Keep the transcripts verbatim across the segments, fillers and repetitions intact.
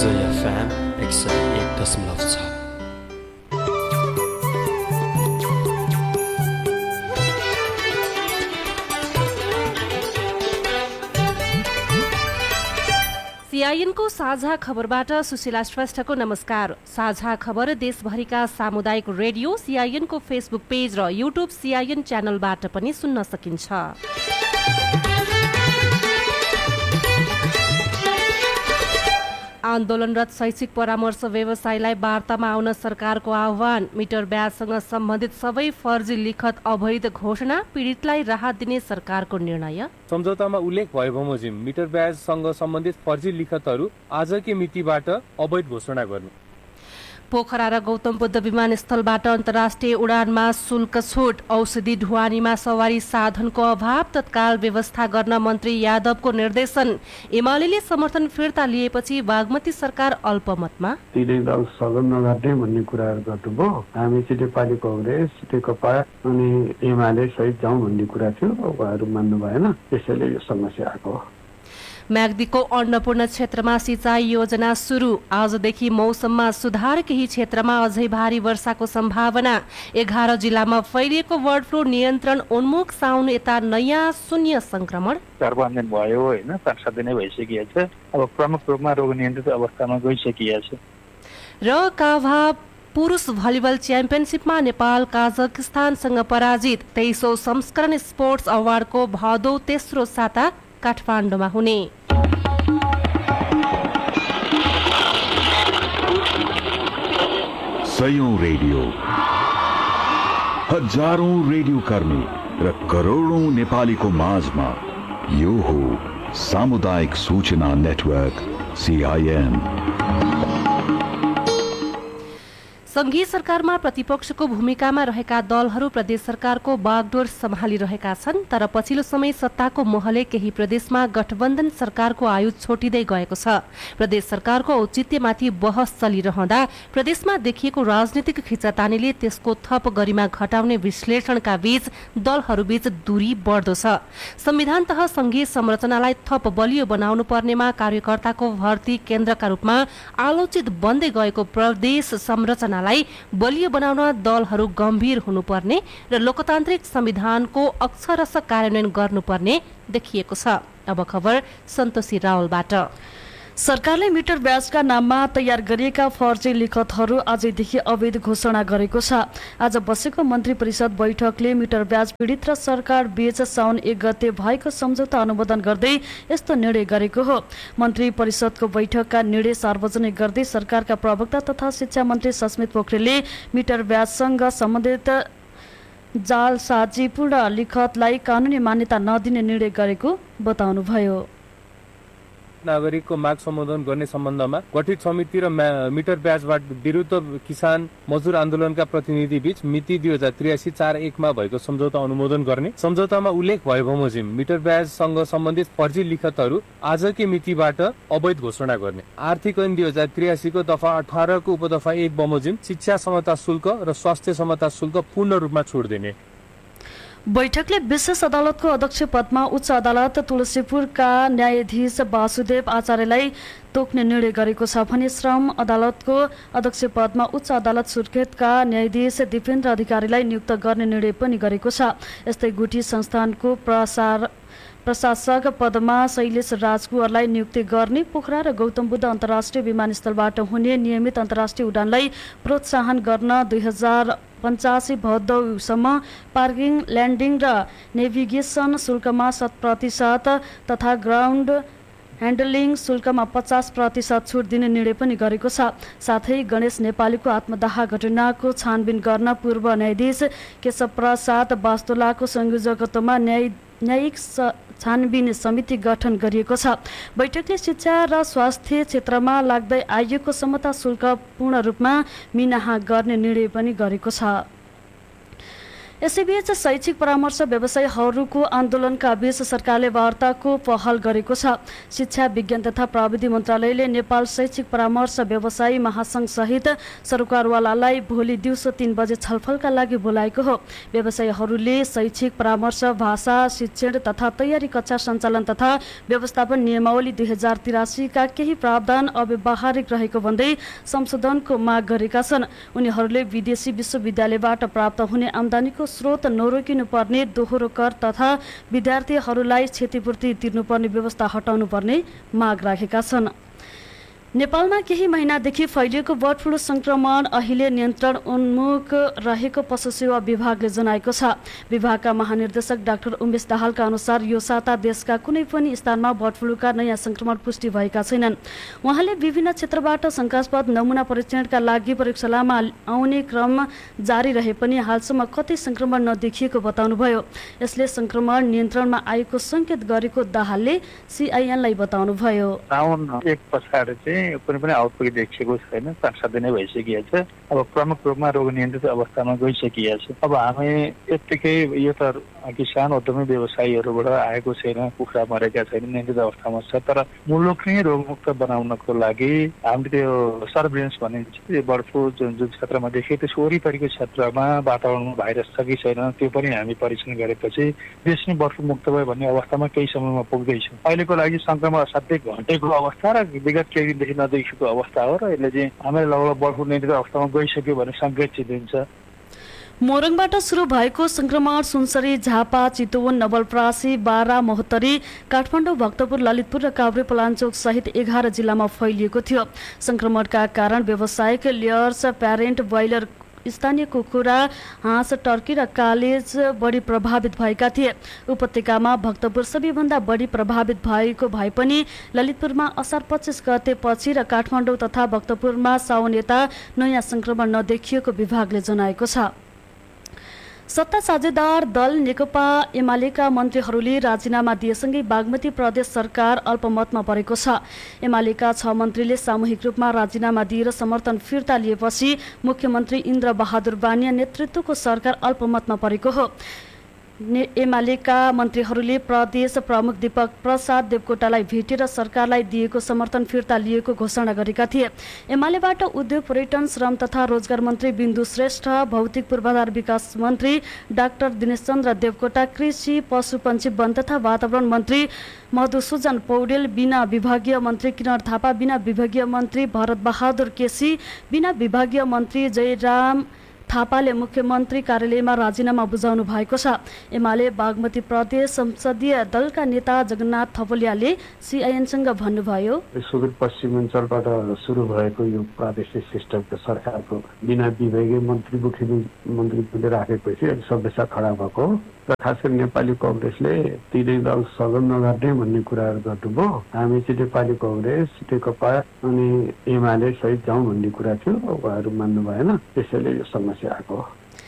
रजाई एफएम एक सय एक दशमलव छ। सीआईएनको साझा खबरबाट सुशीला श्रेष्ठको नमस्कार। साझा खबर देशभरिका सामुदायिक रेडियो सीआईएनको फेसबुक पेज र युट्युब सीआईएन च्यानलबाट पनि सुन्न सकिन्छ। आन्दोलनरत शैक्षिक परामर्श व्यवसायलाई वार्तामा आउन सरकारको आह्वान। मिटर ब्याजसँग सम्बन्धित सबै फर्जी लिखत अवैध घोषणा, पीडितलाई राहत दिने सरकारको निर्णय। सम्झौतामा उल्लेख भए बमोजिम मिटर ब्याजसँग सम्बन्धित फर्जी लिखतहरू आजकै मितिबाट अवैध घोषणा गर्नु। पोखरा र गौतम बुद्ध विमानस्थलबाट अन्तर्राष्ट्रिय उडानमा शुल्क छुट। औषधि ढुवानीमा सवारी साधनको अभाव तत्काल व्यवस्था गर्न मन्त्री यादवको निर्देशन। एमालेले समर्थन फिर्ता लिएपछि बागमती सरकार अल्पमतमा। तिनै दल सदन नगर्ने भन्ने कुराहरू गर्नुभयो। हामी चाहिँ नेपाली कांग्रेस, नेकपा अनि एमाले सहित जाउँ भन्ने कुरा थियो, उहाँहरू मान्नु भएन, त्यसैले यो समस्या आएको हो। म्याग्दीको अन्नपूर्ण क्षेत्रमा सिँचाइ योजना सुरु। आजदेखि मौसममा सुधार, केही क्षेत्रमा अझै भारी वर्षाको सम्भावना। एघार जिल्लामा फैलिएको बर्ड फ्लू नियन्त्रण उन्मुख। साउन यता नयाँ शून्य संक्रमण। चार पाँच दिन भयो होइन, पाँच सात दिनै भइसकिएको छ। अब प्रमुख रूपमा रोग नियन्त्रित अवस्थामा गइसकिएको छ। र काभा पुरुष भलिबल च्याम्पियनसिपमा नेपाल काजाकिस्तानसँग पराजित। तेइसौं संस्करण स्पोर्ट्स अवार्डको भदौ तेस्रो साता काठमाडौँमा हुने। सयौं रेडियो, हजारौं रेडियो कर्मी र करोडौं नेपालीको माझमा यो हो सामुदायिक सूचना नेटवर्क सीआईएन। संघीय सरकारमा प्रतिपक्षको भूमिकामा रहेका दलहरू प्रदेश सरकारको बागडोर सम्हालिरहेका छन्, तर पछिल्लो समय सत्ताको मोहले केही प्रदेशमा गठबन्धन सरकारको आयु छोटिँदै गएको छ। प्रदेश सरकारको औचित्यमाथि बहस चलिरहँदा प्रदेशमा देखिएको राजनीतिक खिचातानीले त्यसको थप गरिमा घटाउने विश्लेषणका बीच दलहरूबीच दूरी बढ्दो छ। संविधान तह संघीय संरचनालाई थप बलियो बनाउनु पर्नेमा कार्यकर्ताको भर्ती केन्द्रका रूपमा आलोचित बन्दै गएको प्रदेश संरचना बलियो बनाउन दलहरू गम्भीर हुनुपर्ने र लोकतान्त्रिक संविधानको अक्षरशः कार्यान्वयन गर्नुपर्ने देखिएको छ। अब खबर सन्तोषी रावलबाट। सरकारले मिटर ब्याजका नाममा तयार गरिएका फर्जी लिखतहरू आजदेखि अवैध घोषणा गरेको छ। आज बसेको मन्त्री परिषद बैठकले मिटर ब्याज पीडित र सरकार बीच साउन एक गते भएको सम्झौता अनुमोदन गर्दै यस्तो निर्णय गरेको हो। मन्त्री परिषदको बैठकका निर्णय सार्वजनिक गर्दै सरकारका प्रवक्ता तथा शिक्षा मन्त्री सस्मित पोखरेलले मिटर ब्याजसँग सम्बन्धित जालसाजीपूर्ण लिखतलाई कानुनी मान्यता नदिने निर्णय गरेको बताउनुभयो। नागरिकको माग सम्बोधन गर्ने सम्बन्धमा गठित समिति र मिटर ब्याजबाट विरुद्ध किसान मजदुर आन्दोलनका प्रतिनिधि बीच मिति दुई हजार त्रियासी चार एकमा भएको सम्झौता अनुमोदन गर्ने। सम्झौतामा उल्लेख भए बमोजिम मिटर ब्याजसँग सम्बन्धित फर्जी लिखतहरू आजकै मितिबाट अवैध घोषणा गर्ने। आर्थिक ऐन दुई हजार त्रियासीको दफा अठारको उपदफा एक बमोजिम शिक्षा समता शुल्क र स्वास्थ्य समता शुल्क पूर्ण रूपमा छोड दिने। बैठकले विशेष अदालतको अध्यक्ष पदमा उच्च अदालत तुलसीपुरका न्यायाधीश वासुदेव आचार्यलाई तोक्ने निर्णय गरेको छ भने श्रम अदालतको अध्यक्ष पदमा उच्च अदालत सुर्खेतका न्यायाधीश दिपेन्द्र अधिकारीलाई नियुक्त गर्ने निर्णय पनि गरेको छ। यस्तै गुठी संस्थानको प्रसार प्रशासक पदमा शैलेश राजकुवरलाई नियुक्ति गर्ने। पोखरा र गौतम बुद्ध अन्तर्राष्ट्रिय विमानस्थलबाट हुने नियमित अन्तर्राष्ट्रिय उडानलाई प्रोत्साहन गर्न दुई हजार पञ्चासी भदौसम्म पार्किङ, ल्यान्डिङ र नेभिगेसन शुल्कमा शत प्रतिशत तथा ग्राउन्ड ह्यान्डलिङ शुल्कमा पचास प्रतिशत छुट दिने निर्णय पनि गरेको छ। साथै गणेश नेपालीको आत्मदाह घटनाको छानबिन गर्न पूर्व न्यायाधीश केशव प्रसाद वास्तोलाको संयोजकत्वमा न्याय न्यायिक छानबिन समिति गठन गरिएको छ। बैठकले शिक्षा र स्वास्थ्य क्षेत्रमा लाग्दै आइएको समता शुल्क पूर्ण रूपमा मिनाहा गर्ने निर्णय पनि गरेको छ। यसैबीच शैक्षिक परामर्श व्यवसायीहरूको आन्दोलनका बीच सरकारले वार्ताको पहल गरेको छ। शिक्षा विज्ञान तथा प्रविधि मन्त्रालयले नेपाल शैक्षिक परामर्श व्यवसायी महासंघ सहित सरकारवालालाई भोलि दिउँसो तीन बजे छलफलका लागि बोलाएको हो। व्यवसायीहरूले शैक्षिक परामर्श, भाषा शिक्षण तथा तयारी कक्षा सञ्चालन तथा व्यवस्थापन नियमावली दुई हजार तिरासीका केही प्रावधान अव्यावहारिक रहेको भन्दै संशोधनको माग गरेका छन्। उनीहरूले विदेशी विश्वविद्यालयबाट प्राप्त हुने आम्दानीको स्रोत नरोकिनुपर्ने, दोहोरो कर तथा विद्यार्थीहरूलाई क्षतिपूर्ति तिर्नुपर्ने व्यवस्था हटाउनु पर्ने माग राखेका छन्। नेपालमा केही महिनादेखि फैलिएको बर्ड फ्लू संक्रमण अहिले नियन्त्रण उन्मुख रहेको पशु सेवा विभागले जनाएको छ। विभागका महानिर्देशक डाक्टर उमेश दाहालका अनुसार यो साता देशका कुनै पनि स्थानमा बर्ड फ्लूका नयाँ संक्रमण पुष्टि भएका छैनन्। उहाँले विभिन्न क्षेत्रबाट शंकास्पद नमुना परीक्षणका लागि प्रयोगशालामा आउने क्रम जारी रहे पनि हालसम्म कतै संक्रमण नदेखिएको बताउनुभयो। यसले संक्रमण नियन्त्रणमा आएको संकेत गरेको दाहालले सीआईएनलाई बताउनुभयो। कुनै पनि आउटब्रेक देखिएको छैन। पाँच सात दिनै भइसकिएको छ। अब प्रमुख रूपमा रोग नियन्त्रित अवस्थामा गइसकिएको छ। अब हामी यत्तिकै यो त किसान उद्यमी व्यवसायीहरूबाट आएको छैन, कुखुरा मरेका छैन, नियन्त्रित अवस्थामा छ। तर मुलुक नै रोगमुक्त बनाउनको लागि हामीले त्यो सर्भिलेन्स भनिन्छ, यो बर्ड फ्लू जुन जुन क्षेत्रमा देखियो त्यस वरिपरिको क्षेत्रमा वातावरणमा भाइरस छ कि छैन त्यो पनि हामी परीक्षण गरेपछि देश नै बर्ड फ्लू मुक्त भयो भन्ने अवस्थामा केही समयमा पुग्दैछौँ। अहिलेको लागि संक्रमण असाध्यै घटेको अवस्था र विगत केही दिनदेखि नदेखिएको अवस्था हो र यसले चाहिँ हामीले लगभग बर्ड फ्लू नियन्त्रित अवस्थामा गइसक्यो भन्ने सङ्केत दिन्छ। मोरङबाट सुरु भएको संक्रमण सुनसरी, झापा, चितवन, नवलपरासी, बारा, महोत्तरी, काठमाडौँ, भक्तपुर, ललितपुर र काभ्रे पलाञ्चोक सहित एघार जिल्लामा फैलिएको थियो। संक्रमणका कारण व्यावसायिक लेयर्स, प्यारेन्ट ब्रोइलर, स्थानीय कुखुरा, हाँस, टर्की र कालेज बढी प्रभावित भएका थिए। उपत्यकामा भक्तपुर सबैभन्दा बढी प्रभावित भएको भए पनि ललितपुरमा असार पच्चिस गते पछि र काठमाडौँ तथा भक्तपुरमा साउन यता नयाँ संक्रमण नदेखिएको विभागले जनाएको छ। सत्ता साझेदार दल नेकपा एमालेका मन्त्रीहरूले राजीनामा दिएसँगै बागमती प्रदेश सरकार अल्पमतमा परेको छ। एमालेका छ मन्त्रीले सामूहिक रूपमा राजीनामा दिएर समर्थन फिर्ता लिएपछि मुख्यमन्त्री इन्द्र बहादुर बानिया नेतृत्वको सरकार अल्पमतमा परेको हो। एमालेका मन्त्रीहरूले प्रदेश प्रमुख दीपक प्रसाद देवकोटालाई भेटेर सरकारलाई दिएको समर्थन फिर्ता लिएको घोषणा गरेका थिए। एमालेबाट उद्योग, पर्यटन, श्रम तथा रोजगार मन्त्री बिन्दु श्रेष्ठ, भौतिक पूर्वाधार विकास मन्त्री डाक्टर दिनेश चन्द्र देवकोटा, कृषि, पशुपन्छी, वन तथा वातावरण मन्त्री मधुसूदन पौडेल, बिना विभागीय मन्त्री किरण थापा, बिना विभागीय मन्त्री भरत बहादुर केसी, बिना विभागीय मन्त्री जयराम थापाले मुख्यमन्त्री कार्यालयमा राजीनामा बुझाउनु भएको छ। एमाले बागमती प्रदेश संसदीय दलका नेता जगन्नाथ थपलियाले सीआईएनसँग भन्नुभयो, सुदूरपश्चिमाञ्चलबाट सुरु भएको यो प्रादेशिक सिस्टमको सरकारको बिना विभागीय मन्त्री मुख्य मन्त्री राखेपछि सभ्यता खडा भएको र खास गरी नेपाली कङ्ग्रेसले तिनै दल सदन नगर्ने भन्ने कुराहरू गर्नुभयो। हामी चाहिँ नेपाली कङ्ग्रेस, नेकपा अनि एमाले सहित जाउँ भन्ने कुरा थियो, उहाँहरू मान्नु भएन, त्यसैले यो समस्या आएको।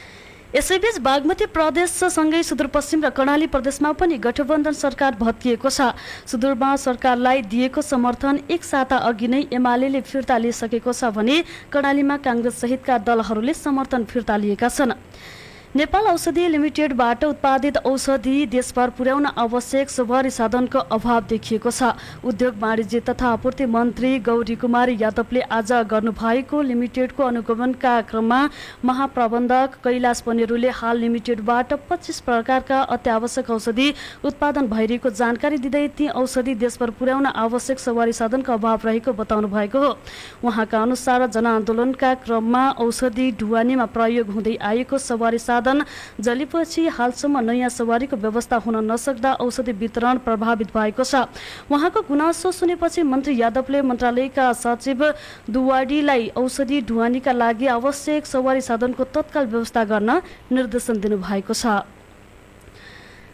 यसैबीच बागमती प्रदेशसँगै सुदूरपश्चिम र कर्णाली प्रदेशमा पनि गठबन्धन सरकार भत्किएको छ। सुदूरमा सरकारलाई दिएको समर्थन एक साता अघि नै एमाले फिर्ता लिइसकेको छ भने कर्णालीमा काङ्ग्रेस सहितका दलहरूले समर्थन फिर्ता लिएका छन्। नेपाल औषधि लिमिटेडबाट उत्पादित औषधि देशभर पुर्याउन आवश्यक सवारी साधनको अभाव देखिएको छ। उद्योग वाणिज्य तथा आपूर्ति मन्त्री गौरी कुमारी यादवले आज गर्नुभएको लिमिटेडको अनुगमनका क्रममा महाप्रबन्धक कैलाश पनेरूले हाल लिमिटेडबाट पच्चिस प्रकारका अत्यावश्यक औषधि उत्पादन भइरहेको जानकारी दिँदै ती औषधि देशभर पुर्याउन आवश्यक सवारी साधनको अभाव रहेको बताउनु भएको हो। उहाँका अनुसार जनआन्दोलनका क्रममा औषधि ढुवानीमा प्रयोग हुँदै आएको सवारी साधन जलेपछि हालसम्म नयाँ सवारीको व्यवस्था हुन नसक्दा औषधि वितरण प्रभावित भएको छ। उहाँको गुनासो सुनेपछि मन्त्री यादवले मन्त्रालयका सचिव दुवाडीलाई औषधि ढुवानीका लागि आवश्यक सवारी साधनको तत्काल व्यवस्था गर्न निर्देशन दिनुभएको छ।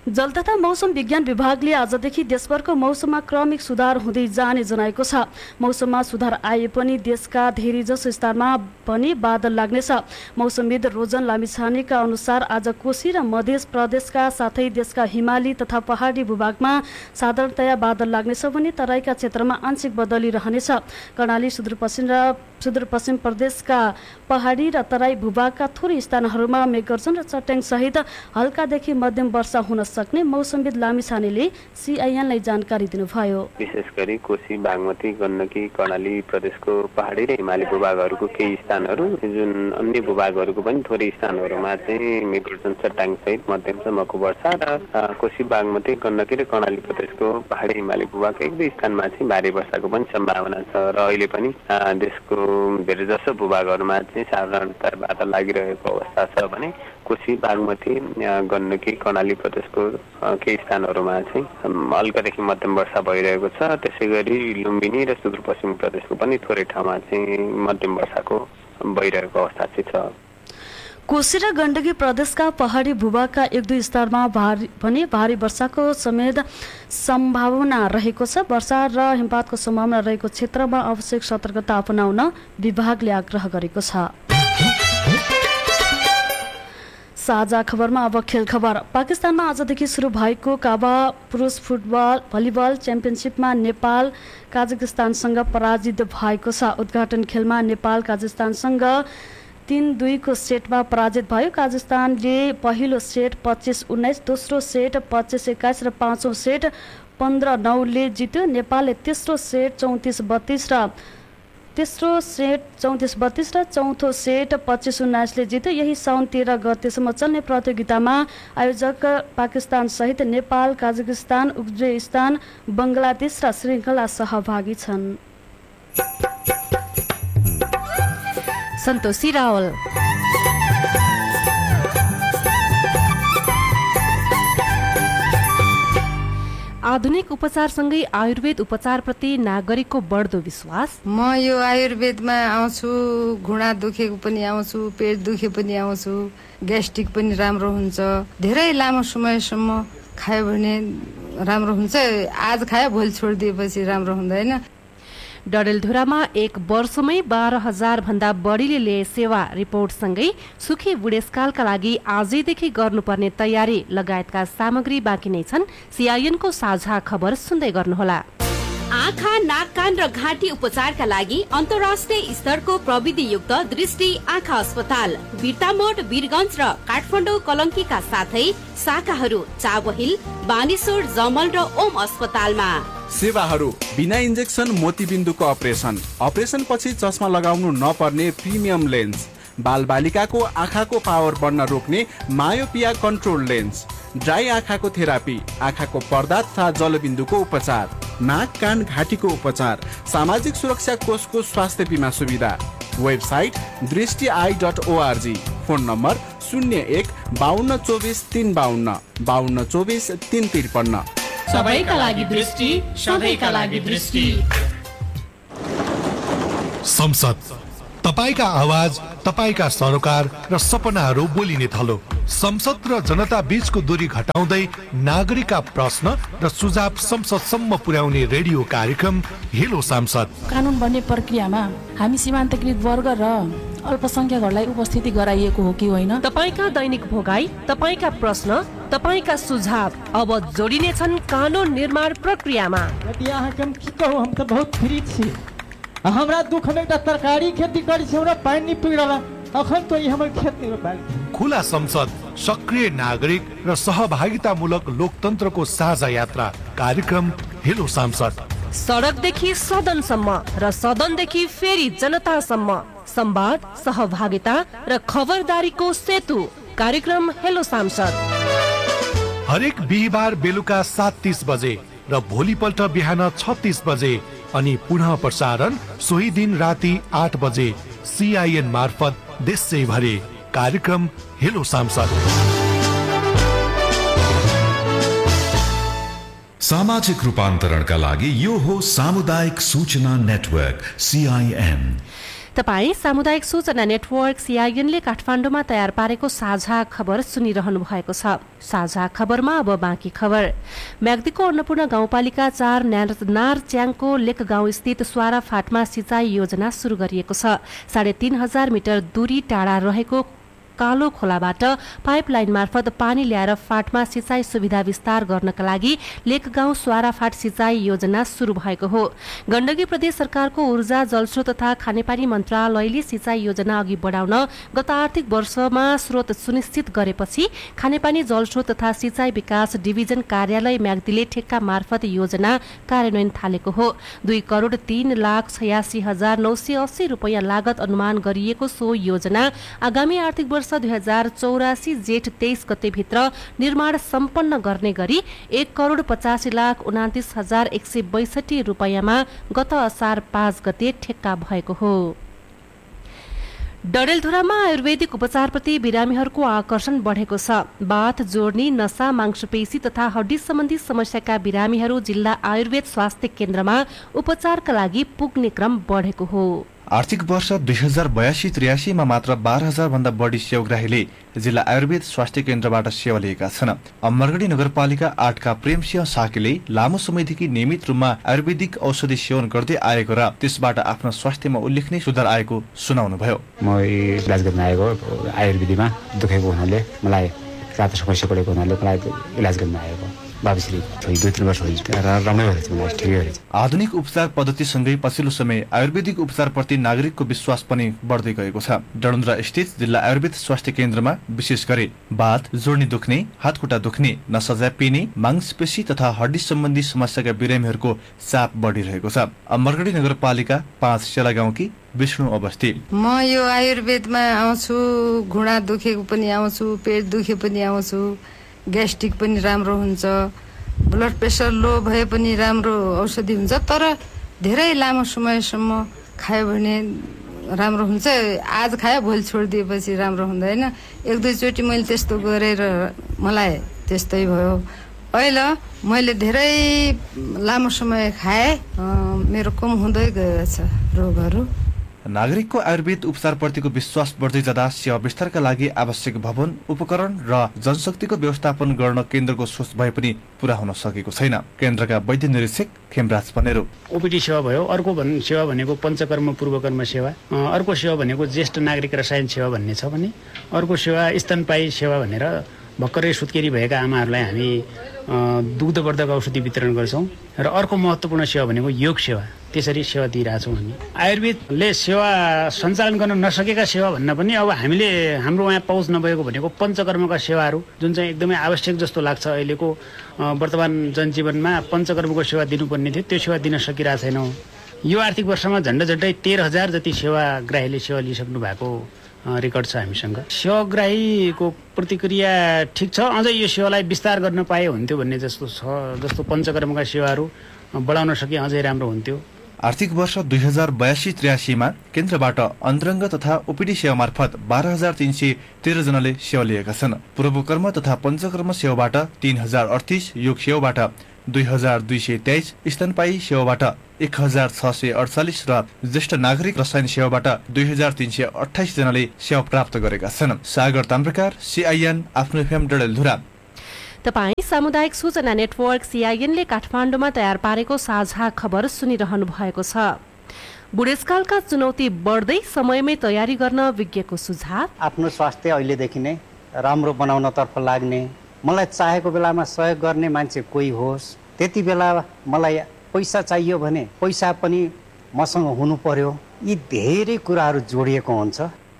जल तथा मौसम विज्ञान विभागले आजदेखि देशभरको मौसममा क्रमिक सुधार हुँदै जाने जनाएको छ। मौसममा सुधार आए पनि देशका धेरैजसो स्थानमा पनि बादल लाग्नेछ। मौसमविद रोजन लामिछानेका अनुसार आज कोशी र मध्य प्रदेशका साथै देशका हिमाली तथा पहाडी भूभागमा साधारणतया बादल लाग्नेछ भने तराईका क्षेत्रमा आंशिक बदली रहनेछ। कर्णाली सुदूरपश्चिम र सुदूरपश्चिम प्रदेशका पहाडी र तराई भूभागका थोरै स्थानहरूमा मेघगर्जन र चट्याङ सहित हल्कादेखि मध्यम वर्षा हुन सक्ने मौसमविद लामिछानेले सीआईएनलाई जानकारी दिनुभयो। विशेष गरी कोशी, बागमती, गण्डकी, कर्णाली प्रदेशको पहाडी र हिमाली भूभागहरूको केही स्थानहरू, जुन अन्य भूभागहरूको पनि थोरै स्थानहरूमा चाहिँ मेघगर्जन चट्याङ सहित मध्यमसम्मको वर्षा र कोशी, बागमती, गण्डकी र कर्णाली प्रदेशको पहाडी हिमाली भूभाग एक दुई स्थानमा चाहिँ भारी वर्षाको पनि सम्भावना छ र अहिले पनि देशको धेरैजसो भूभागहरूमा चाहिँ साधारणतया बादल लागिरहेको अवस्था छ भने कोशी, बागमती, गण्डकी, कर्णाली प्रदेशको केही स्थानहरूमा चाहिँ हल्कादेखि मध्यम वर्षा भइरहेको छ। त्यसै गरी लुम्बिनी र सुदूरपश्चिम प्रदेशको पनि थोरै ठाउँमा चाहिँ मध्यम वर्षाको भइरहेको अवस्था चाहिँ छ। कोशी र गण्डकी प्रदेशका पहाडी भूभागका एक दुई स्थानमा भारी भने भारी वर्षाको समेत सम्भावना रहेको छ। वर्षा र हिमपातको सम्भावना रहेको क्षेत्रमा आवश्यक सतर्कता अपनाउन विभागले आग्रह गरेको छ। साझा खबरमा अब खेल खबर। पाकिस्तानमा आजदेखि सुरु भएको काबा पुरुष फुटबल भलिबल च्याम्पियनसिपमा नेपाल काजाकिस्तानसँग पराजित भएको छ। उद्घाटन खेलमा नेपाल काजाकिस्तानसँग तीन दुईको सेटमा पराजित भयो। काजाकिस्तानले पहिलो सेट पच्चिस उन्नाइस, दोस्रो सेट पच्चिस एक्काइस र पाँचौं सेट पन्ध्र नौले जित्यो। नेपालले तेस्रो सेट चौतिस बत्तीस र तेस्रो सेट चौतिस बत्तीस र चौथो सेट पच्चिस उन्नाइसले जित्यो। यही साउन तेह्र गतेसम्म चल्ने प्रतियोगितामा आयोजक पाकिस्तान सहित नेपाल, काजाकिस्तान, उज्बेकिस्तान, बङ्गलादेश र श्रृङ्खला सहभागी छन्। सन्तोषी रावल। आधुनिक उपचारसँगै आयुर्वेद उपचारप्रति नागरिकको बढ्दो विश्वास। म यो आयुर्वेदमा आउँछु, घुँडा दुखेको पनि आउँछु, पेट दुखे पनि आउँछु, ग्यास्ट्रिक पनि राम्रो हुन्छ। धेरै लामो समयसम्म खायो भने राम्रो हुन्छ। आज खायो भोलि छोडिदिएपछि राम्रो हुँदैन। डडेलधुरामा एक वर्षमै बाह्र हजार भन्दा बढीले लिए सेवा रिपोर्टसँगै सुखी बुढेसकालका लागि आजैदेखि गर्नुपर्ने तयारी लगायतका सामग्री बाँकी नै छन्। सीआईएनको साझा खबर सुन्दै गर्नुहोला। आँखा, नाक, कान र घाँटी उपचारका लागि अन्तर्राष्ट्रिय स्तरको प्रविधियुक्त दृष्टि आँखा अस्पताल बिर्तामोड, वीरगञ्ज र काठमाडौँ कलङ्कीका साथै शाखाहरू चाबहिल, बानेश्वर, जमल र ओम अस्पतालमा। सेवाहरू बिना इन्जेक्सन मोतीबिन्दुको अपरेसन, अपरेसन पछि चस्मा लगाउनु नपर्ने प्रिमियम लेन्स, बाल बालिकाको आँखाको पावर बढ्न रोक्ने मायोपिया कन्ट्रोल लेन्स, ड्राई आँखाको थेरापी, आँखाको पर्दा तथा जलबिन्दुको उपचार, नाक, कान, घाँटीको उपचार, सामाजिक सुरक्षा कोषको स्वास्थ्य बिमा सुविधा। वेबसाइट दृष्टि I dot ORG. Phone number शून्य एक बाहन्न चौबिस तीन बाहन्न बाहन्न चौबिस तीन त्रिपन्न। सबैका लागि दृष्टि, सधैँका लागि दृष्टि। संसद, तपाईका आवाज, तपाईका सरोकार र सपनाहरू बोलिने थलो। संसद र जनता बीचको दूरी घटाउँदै नागरिकका प्रश्न र सुझाव संसदसम्म पुर्याउने रेडियो कार्यक्रम हेलो सांसद। कानुन बन्ने प्रक्रियामा हामी सीमान्तकृत वर्ग र अल्पसंख्यकहरूलाई उपस्थिति गराइएको हो कि होइन? तपाईका दैनिक भोगाई, तपाईका प्रश्न, तपाईका सुझाव अब जोडिने छन् कानुन निर्माण प्रक्रियामा। यहाँ हम की कहूँ, हम तो बहुत फ्री छी। हमरा दुख में एकटा तरकारी खेती करी छै, हमरा पानी नहीं पिगड़ला, अखन तो ये हमर खेत नहीं रोपाइल। खुला संसद, सक्रिय नागरिक र सहभागितामूलक लोकतन्त्रको साझा यात्रा कार्यक्रम हेलो सांसद। सडकदेखि सदनसम्म र सदनदेखि फेरि जनतासम्म संवाद, सहभागिता र खबरदारीको सेतु कार्यक्रम हेलो सांसद। हरेक बिहिबार बेलुका सात तीस बजे र भोलिपल्ट बिहान छत्तीस बजे अनि पुनः प्रसारण सोही दिन राति आठ बजे सीआईएन मार्फत देशैभरि कार्यक्रम हेलो सांसद। सामाजिक रूपान्तरणका लागि यो हो सामुदायिक सूचना नेटवर्क सीआईएन। तपाईँ सामुदायिक सूचना नेटवर्क सीआईएनले काठमाडौँमा तयार पारेको साझा खबर सुनिरहनु भएको छ। साझा खबरमा अब बाँकी खबर। म्याग्दीको अन्नपूर्ण गाउँपालिका चार नारच्याङको लेक गाउँ स्थित स्वारा फाटमा सिंचाई योजना शुरू गरिएको छ। साढे तीन हजार मिटर दूरी टाढा रहेको कालो खोलाबाट पाइपलाइन मार्फत पानी ल्याएर फाटमा सिंचाई सुविधा विस्तार गर्नका लागि लेक गाउँ स्वारा फाट सिंचाई योजना शुरू भएको हो। गण्डकी प्रदेश सरकारको ऊर्जा जलस्रोत तथा खानेपानी मन्त्रालयले सिंचाई योजना अघि बढाउन गत आर्थिक वर्षमा स्रोत सुनिश्चित गरेपछि खानेपानी जलस्रोत तथा सिंचाई विकास डिभिजन कार्यालय म्याग्दीले ठेक्का मार्फत योजना कार्यान्वयन थालेको हो। दुई करोड़ तीन लाख छयासी हजार नौ सय अस्सी रुपियाँ लागत अनुमान गरिएको सो योजना आगामी आर्थिक वर्ष दुई हजार चौरासी जेठ तेइस गते भित्र निर्माण सम्पन्न गर्ने गरी एक करोड़ पचासी लाख उनातिस हजार एक सय बैसठी रुपियाँमा गत असार पाँच गते ठेक्का भएको हो। डडेलधुरामा आयुर्वेदिक उपचारप्रति बिरामीहरूको आकर्षण बढेको छ। बाथ जोड्नी, नसा, मांसपेशी तथा हड्डी सम्बन्धी समस्याका बिरामीहरू जिल्ला आयुर्वेद स्वास्थ्य केन्द्रमा उपचारका लागि पुग्ने क्रम बढेको हो। आर्थिक वर्ष दुई हजार बयासी त्रियासीमा मात्र बाह्र हजार भन्दा बढी सेवाग्राहीले जिल्ला आयुर्वेद स्वास्थ्य केन्द्रबाट सेवा लिएका छन्। अमरगढी नगरपालिका आठका प्रेमसिंह साकेले लामो समयदेखि नियमित रूपमा आयुर्वेदिक औषधि सेवन गर्दै आएको र त्यसबाट आफ्नो स्वास्थ्यमा उल्लेखनीय सुधार आएको सुनाउनुभयो। म इलाज गर्न आएको आयुर्वेदमा दुखेको हुनाले मलाई रातो समस्या परेको हुनाले मलाई इलाज गर्न आएको। आधुनिक उपचार पद्धतिसँगै पछिल्लो समय आयुर्वेदिक उपचारप्रति नागरिकको विश्वास पनि बढ्दै गएको छ। डडेलधुरा स्थित जिल्ला आयुर्वेद स्वास्थ्य केन्द्रमा विशेष गरी बाथ जोड्नी दुख्ने, हातखुट्टा दुख्ने, नसा पिने, मांसपेशी तथा हड्डी सम्बन्धी समस्याका बिरामीहरूको चाप बढिरहेको छ। अमरगढी नगरपालिका पाँच सेला गाउँकी विष्णु अवस्थी, म यो आयुर्वेदमा आउँछु, घुँडा दुखेको पनि आउँछु, पेट दुखे पनि आउँछु, ग्यास्ट्रिक पनि राम्रो हुन्छ, ब्लड प्रेसर लो भए पनि राम्रो औषधि हुन्छ। तर धेरै लामो समयसम्म खायो भने राम्रो हुन्छ। आज खायो भोलि छोडिदिएपछि राम्रो हुँदैन। एक दुईचोटि मैले त्यस्तो गरेर मलाई त्यस्तै भयो। अहिले मैले धेरै लामो समय खाएँ, मेरो कम हुँदै गएको छ रोगहरू। नागरिकको आयुर्वेद उपचारप्रतिको विश्वास बढ्दै जाँदा सेवा विस्तारका लागि आवश्यक भवन, उपकरण र जनशक्तिको व्यवस्थापन गर्न केन्द्रको सोच भए पनि पूरा हुन सकेको छैन। केन्द्रका वैद्य निरीक्षक खेमराज पनेरो, ओपीडी सेवा भयो, अर्को सेवा भनेको पञ्चकर्म पूर्वकर्म सेवा, अर्को सेवा भनेको ज्येष्ठ नागरिक रसायन सेवा भन्ने छ भने, अर्को सेवा स्तनपायी सेवा भनेर भर्खरै सुत्केरी भएका आमाहरूलाई हामी दुग्धवर्धक औषधि वितरण गर्छौँ। र अर्को महत्त्वपूर्ण सेवा भनेको योग सेवा, त्यसरी सेवा दिइरहेछौँ हामी। आयुर्वेदले सेवा सञ्चालन गर्न नसकेका सेवा भन्न पनि अब हामीले हाम्रो यहाँ पहुँच नभएको भनेको पञ्चकर्मका सेवाहरू, जुन चाहिँ एकदमै आवश्यक जस्तो लाग्छ। अहिलेको वर्तमान जनजीवनमा पञ्चकर्मको सेवा दिनुपर्ने थियो, त्यो सेवा दिन सकिरहेको छैनौँ। यो आर्थिक वर्षमा झन्डै झन्डै तेह्र हजार जति सेवाग्राहीले सेवा लिइसक्नु भएको रेकर्ड छ हामीसँग। सेवाग्राहीको प्रतिक्रिया ठिक छ, अझै यो सेवालाई विस्तार गर्न पाए हुन्थ्यो भन्ने जस्तो छ। जस्तो पञ्चकर्मका सेवाहरू बढाउन सके अझै राम्रो हुन्थ्यो। आर्थिक वर्ष दुई हजार बयासी त्रियासीमा केन्द्रबाट अन्तरङ्ग तथा ओपीडी सेवा मार्फत बाह्र हजार तीन सय तेह्र जनाले सेवा लिएका छन्। पूर्वकर्म तथा पञ्चकर्म सेवाबाट तीन हजार अडतिस, योग सेवाबाट दुई हजार दुई सय तेइस, स्तनपायी सेवाबाट एक हजार छ सय अडचालिस र ज्येष्ठ नागरिक रसायन सेवाबाट दुई हजार तीन सय अठाइस जनाले सेवा प्राप्त गरेका छन्। सागर ताम्रकार, सीआईएन, आफ्नो एफएम डडेलधुरा। तपाईँ सामुदायिक सूचना नेटवर्क सीआईएनले काठमाडौँमा तयार पारेको साझा खबर सुनिरहनु भएको छ। बुढेसकालका चुनौती बढ्दै समयमै तयारी गर्न विज्ञको सुझाव। आफ्नो स्वास्थ्य अहिलेदेखि नै राम्रो बनाउनतर्फ लाग्ने, मलाई चाहेको बेलामा सहयोग गर्ने मान्छे कोही होस्। त्यति बेला मलाई पैसा चाहियो भने पैसा पनि मसँग हुनु पर्यो। यी धेरै कुराहरू जोडिएको हुन्छ।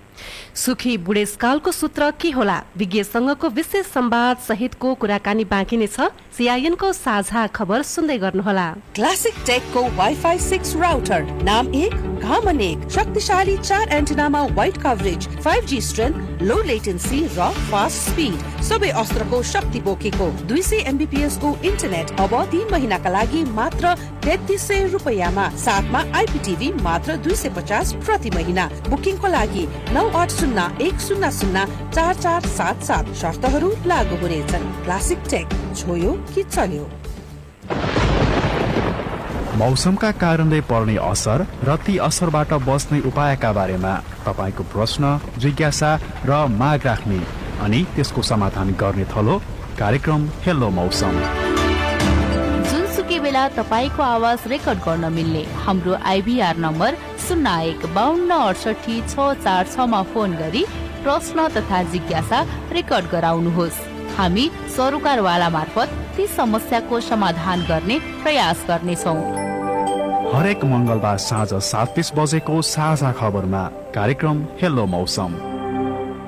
सुखी बुढेसकालको सूत्र के होला? विज्ञसँगको विशेष संवाद सहितको कुराकानी बाँकी नै छ। सीआईएनको साझा खबर सुन्दै गर्नुहोला। क्लासिक टेकको वाइफाई सिक्स राउटर, नाम एक घाम अनेक, शक्तिशाली चार एन्टेनामा wide coverage, five G strength, लो लेटेन्सी र फास्ट स्पिड, सबै अस्त्रको शक्ति बोकेको दुई सय एमबीपीएस को इन्टरनेट अब तीन महिनाका लागि मात्र तेत्तीस सय रुपियाँमा, साथमा आइपीटीभी मात्र दुई सय पचास प्रति महिना। बुकिङको लागि नौ आठ शून्य एक शून्य शून्य चार चार सात सात, शर्तहरू लागू हुनेछन्। क्लासिक टेक, छोयो कि चल्यो। मौसमका कारणले पर्ने असर र ती असरबाट बच्ने उपायका बारेमा तपाईको प्रश्न, जिज्ञासा र माग राख्ने अनि त्यसको समाधान गर्ने थलो कार्यक्रम हेलो मौसम। जुनसुकै बेला तपाईको आवाज रेकर्ड गर्न मिल्ने हाम्रो आइभीआर नम्बर शून्य एक बाहन्न अडसठी छ चार छमा फोन गरी प्रश्न तथा जिज्ञासा रेकर्ड गराउनुहोस्। हामी सरोकारवाला मार्फत ती समस्याको समाधान गर्ने प्रयास गर्नेछौँ। हरेक मंगलबार साँझ सात तीस बजेको साझा खबरमा कार्यक्रम हेलो मौसम।